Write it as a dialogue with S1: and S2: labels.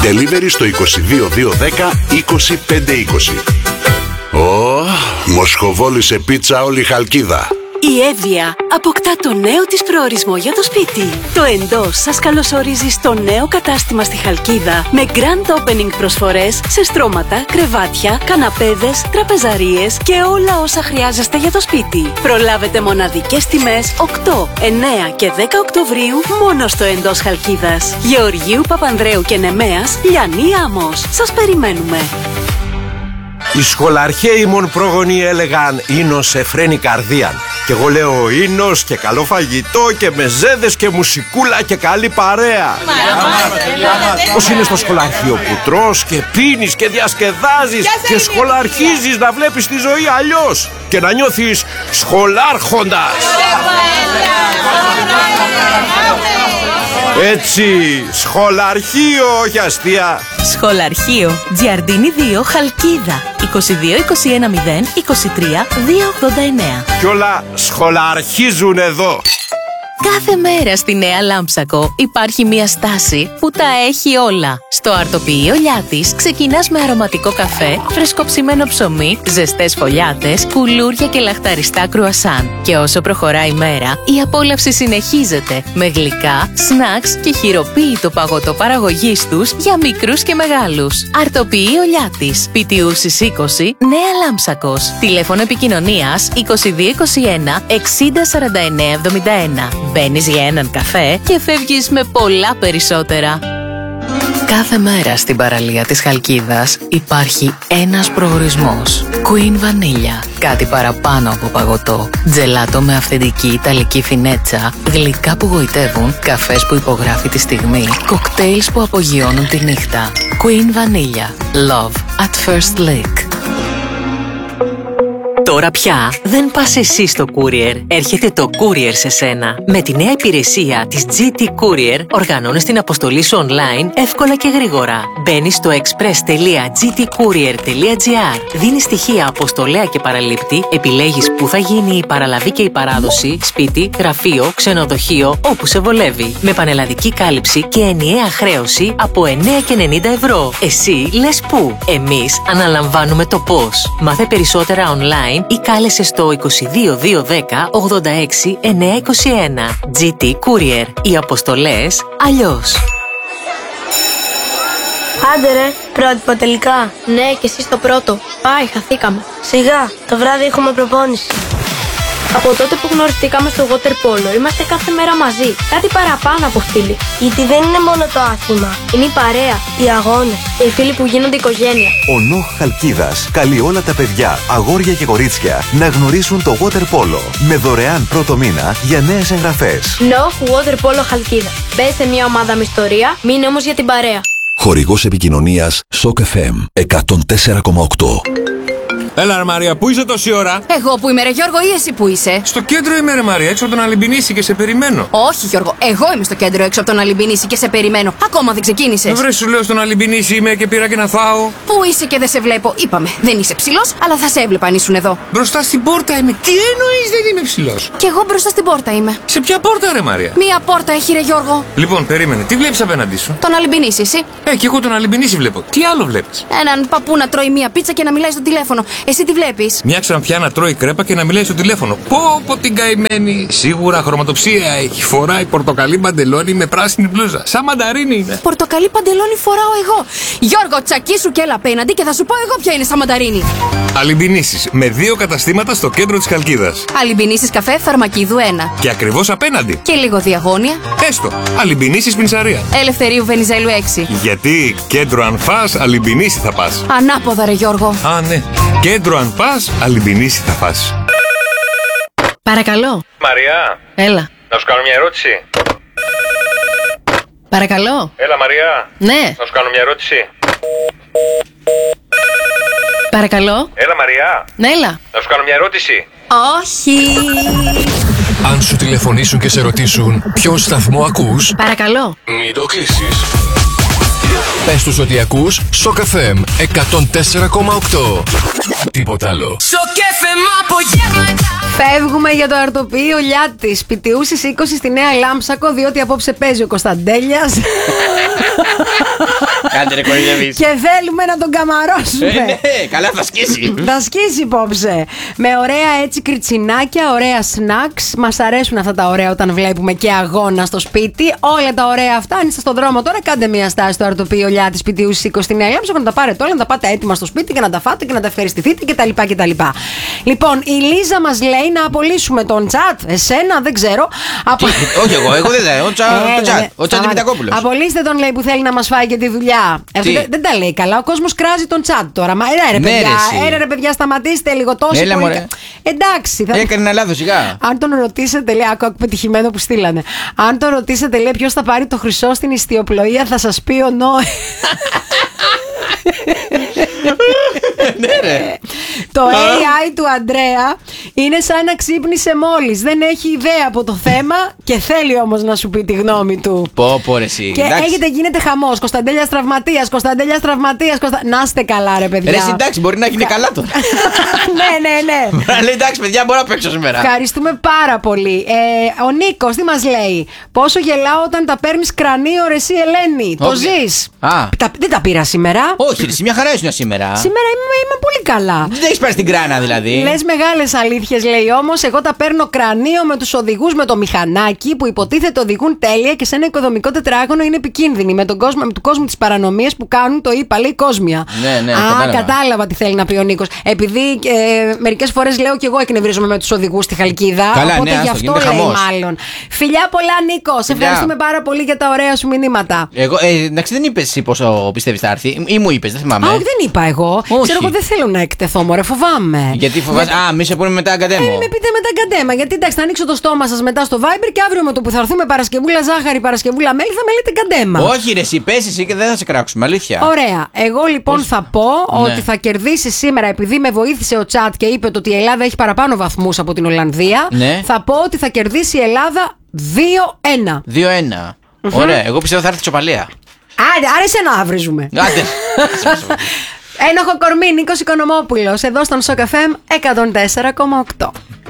S1: Delivery στο 22210 25520. Μοσχοβόλη σε πίτσα όλη η Χαλκίδα.
S2: Η Εύβοια αποκτά το νέο της προορισμό για το σπίτι. Το Εντός σας καλωσορίζει στο νέο κατάστημα στη Χαλκίδα με grand opening προσφορές σε στρώματα, κρεβάτια, καναπέδες, τραπεζαρίες και όλα όσα χρειάζεστε για το σπίτι. Προλάβετε μοναδικές τιμές 8, 9 και 10 Οκτωβρίου μόνο στο Εντός Χαλκίδας. Γεωργίου Παπανδρέου και Νεμέας, Λιανή Άμμος. Σας περιμένουμε.
S3: Οι σχολαρχαίοι μον πρόγονοι έλεγαν «Ίνος εφραίνει καρδίαν». Και εγώ λέω «Ίνος και καλό φαγητό και μεζέδες και μουσικούλα και καλή παρέα». Πώς είναι στο σχολαρχείο που τρως και πίνεις και διασκεδάζεις και σχολαρχίζεις να βλέπεις τη ζωή αλλιώς και να νιώθεις σχολάρχοντας. Έτσι, σχολαρχείο, όχι αστεία.
S4: Σχολαρχείο, Τζιαρντίνη 2, Χαλκίδα. 22-21-0-23-289.
S3: Κι όλα σχολαρχίζουν εδώ.
S4: Κάθε μέρα στη Νέα Λάμψακο υπάρχει μια στάση που τα έχει όλα. Στο αρτοποιείο Λιάτης ξεκινάς με αρωματικό καφέ, φρεσκοψημένο ψωμί, ζεστές φωλιάτες, κουλούρια και λαχταριστά κρουασάν. Και όσο προχωράει η μέρα, η απόλαυση συνεχίζεται με γλυκά, σνακς και χειροποίητο παγωτό παραγωγής τους για μικρούς και μεγάλους. Αρτοποιείο Λιάτης, Πιτιούσης 20, Νέα Λάμψακος. Τηλέφωνο επικοινωνίας 2221 60 49 71. Μπαίνεις για έναν καφέ και φεύγεις με πολλά περισσότερα. Κάθε μέρα στην παραλία της Χαλκίδας υπάρχει ένας προορισμός. Queen Vanilla. Κάτι παραπάνω από παγωτό. Τζελάτο με αυθεντική ιταλική φινέτσα. Γλυκά που γοητεύουν. Καφές που υπογράφει τη στιγμή. Κοκτέιλς που απογειώνουν τη νύχτα. Queen Vanilla. Love at first lick.
S5: Τώρα πια δεν πας εσύ στο courier, έρχεται το courier σε σένα. Με τη νέα υπηρεσία της GT Courier οργανώνεις την αποστολή σου online εύκολα και γρήγορα. Μπαίνεις στο express.gtcourier.gr, δίνεις στοιχεία αποστολέα και παραλήπτη, επιλέγεις πού θα γίνει η παραλαβή και η παράδοση, σπίτι, γραφείο, ξενοδοχείο, όπου σε βολεύει. Με πανελλαδική κάλυψη και ενιαία χρέωση από 9,90 €. Εσύ λες πού, εμείς αναλαμβάνουμε το πώς. Μάθε περισσότερα online ή κάλεσε στο 22210 86 921. GT Courier. Οι αποστολές αλλιώς.
S6: Άντε ρε, πρότυπο τελικά. Ναι, και εσύ στο πρώτο. Πάει, χαθήκαμε. Σιγά, το βράδυ έχουμε προπόνηση. Από τότε που γνωριστήκαμε στο water polo, είμαστε κάθε μέρα μαζί. Κάτι παραπάνω από φίλοι. Γιατί δεν είναι μόνο το άθλημα. Είναι η παρέα, οι αγώνες και οι φίλοι που γίνονται οικογένεια.
S7: Ο ΝΟΧ Χαλκίδας καλεί όλα τα παιδιά, αγόρια και κορίτσια να γνωρίσουν το water polo με δωρεάν πρώτο μήνα για νέες εγγραφές.
S6: ΝΟΧ Water Polo Χαλκίδα. Μπες σε μια ομάδα με ιστορία, μείνε όμως για την παρέα.
S7: Χορηγός επικοινωνίας Shock FM 104,8.
S8: Έλα ρε Μαρία, πού είσαι τόση ώρα?
S9: Εγώ που είμαι ρε Γιώργο ή εσύ που είσαι?
S8: Στο κέντρο είμαι ρε Μαρία, έξω από τον Αλυμπινίση και σε περιμένω.
S9: Όχι Γιώργο, εγώ είμαι στο κέντρο έξω από τον Αλυμπινίση και σε περιμένω. Ακόμα δεν ξεκίνησες.
S8: Βρε σου λέω στον Αλυμπινίση είμαι και πήρα και να φάω.
S9: Πού είσαι και δεν σε βλέπω? Είπαμε, δεν είσαι ψηλός, αλλά θα σε έβλεπα αν ήσουν εδώ.
S8: Μπροστά στην πόρτα είμαι. Τι εννοείς δεν είμαι ψηλός?
S9: Κι εγώ μπροστά στην πόρτα είμαι.
S8: Σε ποια πόρτα ρε Μαρία?
S9: Μία πόρτα έχει ρε Γιώργο.
S8: Λοιπόν, περίμενε, τι βλέπεις απέναντί σου?
S9: Τον Αλυμπινίση, εσύ.
S8: Κι εγώ τον Αλυμπινίση βλέπω. Τι άλλο βλέπεις?
S9: Έναν παππού να τρώει μία πίτσα και να μιλάει στο τηλέφωνο. Εσύ τι βλέπεις?
S8: Μια ξανθιά να τρώει κρέπα και να μιλάει στο τηλέφωνο. Πω την καημένη. Σίγουρα χρωματοψία έχει. Φοράει πορτοκαλί παντελόνι με πράσινη μπλούζα. Σαν μανταρίνι είναι.
S9: Πορτοκαλί παντελόνι φοράω εγώ. Γιώργο, τσακίσου και έλα απέναντι και θα σου πω εγώ ποια είναι σαν μανταρίνι.
S8: Αλυμπινίσεις με 2 καταστήματα στο κέντρο της Χαλκίδας.
S9: Αλυμπινίσεις καφέ Φαρμακίδου 1.
S8: Και ακριβώς απέναντι.
S9: Και λίγο διαγώνια.
S8: Έστω. Αλυμπινίσεις Πινσαρία.
S9: Ελευθερίου Βενιζέλου 6.
S8: Γιατί κέντρο αν φας, Αλυμπινίση θα πας.
S9: Ανάποδα ρε Γιώργο.
S8: Α, ναι. Κέντρο αν πας, Αλυμπινίση θα πας.
S4: Παρακαλώ.
S8: Μαριά.
S4: Έλα.
S8: Να σου κάνω μια ερώτηση.
S4: Παρακαλώ.
S8: Έλα Μαριά.
S4: Ναι.
S8: Να σου κάνω μια ερώτηση.
S4: Παρακαλώ.
S8: Έλα Μαριά.
S4: Ναι, έλα.
S8: Να σου κάνω μια ερώτηση.
S9: Όχι.
S10: Αν σου τηλεφωνήσουν και σε ρωτήσουν ποιο σταθμό ακούς,
S4: Παρακαλώ.
S10: μην το κλείσεις. Πες τους ότι ακούς Shock FM 104,8. Τίποτα άλλο.
S11: Φεύγουμε για το αρτοποιείο Λιάτης, Πιτιούσης 20 στη Νέα Λάμψακο, διότι απόψε παίζει ο Κωνσταντέλιας.
S12: Άντε ρε κοροϊδεύεις.
S11: Και θέλουμε να τον καμαρώσουμε.
S12: Ναι, καλά θα σκίσει.
S11: Θα σκίσει υπόψε. Με ωραία έτσι κριτσινάκια, ωραία snacks. Μας αρέσουν αυτά τα ωραία όταν βλέπουμε και αγώνα στο σπίτι. Όλα τα ωραία αυτά. Αν είστε στον δρόμο τώρα, κάντε μια στάση στο αρτοπείο Λιάτης Σπιτιού στις 20 στη Νέα Λάμψα, να τα πάρετε όλα, να τα πάτε έτοιμα στο σπίτι και να τα φάτε και να τα ευχαριστηθείτε κτλ. Λοιπόν, η Λίζα μας λέει να απολύσουμε τον Τσάτ. Εσένα, δεν ξέρω.
S12: Όχι εγώ δεν λέω. Ο Τσάτ Δημητακόπουλος.
S11: Απολύστε τον, λέει, που θέλει να μας φάει και τη δουλειά. Δεν τα λέει καλά. Ο κόσμος κράζει τον Τσάτ τώρα. Μα ρε παιδιά, σταματήστε λίγο τόσο πολύ. Εντάξει.
S12: Έκανε ένα λάθος, σιγά.
S11: Αν τον ρωτήσετε, λέει, άκου πετυχημένο που στείλανε. Αν τον ρωτήσετε, λέει, ποιος θα πάρει το χρυσό στην ιστιοπλοεία, θα σας πει ο Νόε.
S12: Ναι, ρε.
S11: Το AI του Αντρέα είναι σαν να ξύπνησε μόλις. Δεν έχει ιδέα από το θέμα και θέλει όμως να σου πει τη γνώμη του.
S12: Πω ρε εσύ.
S11: Και γίνεται χαμός. Κωνσταντέλιας τραυματίας. Να είστε καλά, ρε παιδιά.
S12: Ρε εσύ, εντάξει, μπορεί να γίνει καλά τώρα.
S11: Ναι.
S12: Λέει εντάξει, παιδιά, μπορώ να παίξω σήμερα.
S11: Ευχαριστούμε πάρα πολύ. Ο Νίκος τι μας λέει? Πόσο γελάω όταν τα παίρνεις κρανίο, ρε εσύ Ελένη. Το ζεις? Δεν τα πήρα σήμερα.
S12: Όχι, ρε, μια χαρά ήσουν σήμερα.
S11: Σήμερα είμαι πολύ καλά.
S12: Δεν έχεις πάρει την κράνα δηλαδή.
S11: Λες μεγάλες αλήθειες, λέει, όμως εγώ τα παίρνω κρανίο με τους οδηγούς με το μηχανάκι που υποτίθεται οδηγούν τέλεια και σε ένα οικοδομικό τετράγωνο είναι επικίνδυνοι. Με τον κόσμο της παρανομίας που κάνουν, το είπα, λέει κόσμια.
S12: Ναι,
S11: κατάλαβα τι θέλει να πει ο Νίκος. Επειδή μερικές φορές λέω και εγώ εκνευρίζομαι με τους οδηγούς στη Χαλκίδα.
S12: Καλά,
S11: οπότε γι' αυτό λέει μάλλον. Φιλιά πολλά, Νίκο. Σε ευχαριστούμε πάρα πολύ για τα ωραία σου μηνύματα.
S12: Εγώ, εντάξει, δεν είπες πόσο πιστεύεις θα έρθει, ή μου είπες, δεν θυμάμαι.
S11: Όχι, δεν είπα εγώ. Ξέρω, εγώ δεν θέλω να εκτεθώ, μωρέ, φοβάμαι.
S12: Γιατί φοβάσαι? Μη σε πούνε μετά αγκαντέμο.
S11: Με πείτε μετά αγκαντέμα. Γιατί εντάξει, θα ανοίξω το στόμα σας μετά στο Viber και αύριο με το που θα έρθουμε Παρασκευούλα ζάχαρη, Παρασκευούλα μέλι, θα με λέτε αγκαντέμα.
S12: Όχι, ρε, εσύ πες εσύ και δεν θα σε κράξουμε, αλήθεια.
S11: Ωραία. Εγώ λοιπόν θα πω ότι θα κερδίσει σήμερα, επειδή με βοήθησε ο Τσάτ και είπε ότι η Ελλάδα έχει παραπάνω βαθμούς από την Ολλανδία. Θα πω ότι θα κερδίσει η Ελλάδα 2-1.
S12: 2-1. Ωραία, εγώ πιστεύω θα έρθει τσοπαλία.
S11: Άρα εσένα να βρίζουμε. Ένοχο κορμί, Νίκος Οικονομόπουλος, εδώ στον Σοκ FM 104,8.